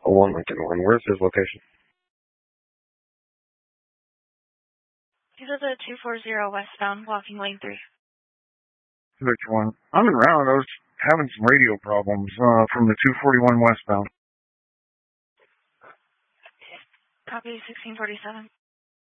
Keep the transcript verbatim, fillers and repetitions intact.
A one Lincoln one. Where's his location? He's at the two forty westbound, walking lane three. Which one? I'm en route. I was having some radio problems uh, from the two forty-one westbound. Copy sixteen forty-seven.